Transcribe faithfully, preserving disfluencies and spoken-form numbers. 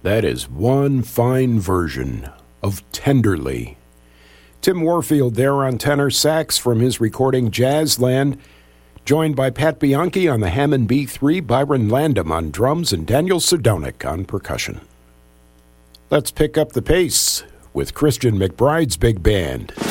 That is one fine version of Tenderly. Tim Warfield there on tenor sax from his recording Jazzland, joined by Pat Bianchi on the Hammond B three, Byron Landam on drums, and Daniel Serdonic on percussion. Let's pick up the pace with Christian McBride's big band.